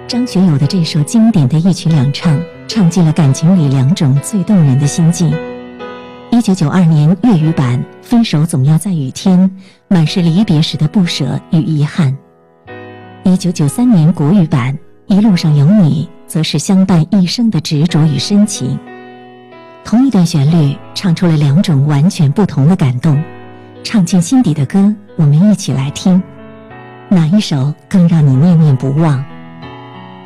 张学友的这首经典的一曲两唱，唱尽了感情里两种最动人的心境。1992年粤语版《分手总要在雨天》满是离别时的不舍与遗憾。1993年国语版《一路上有你》则是相伴一生的执着与深情。同一段旋律唱出了两种完全不同的感动，唱进心底的歌，我们一起来听，哪一首更让你念念不忘？